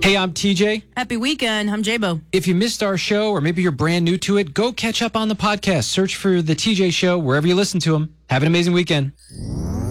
Hey, I'm TJ. Happy weekend. I'm J-Bo. If you missed our show or maybe you're brand new to it, go catch up on the podcast. Search for The TJ Show wherever you listen to them. Have an amazing weekend.